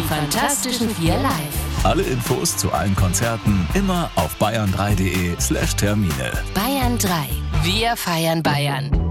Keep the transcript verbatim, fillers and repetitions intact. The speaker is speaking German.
Fantastischen Vier live. Alle Infos zu allen Konzerten immer auf bayern drei punkt de slash Termine. Bayern drei. Wir feiern Bayern.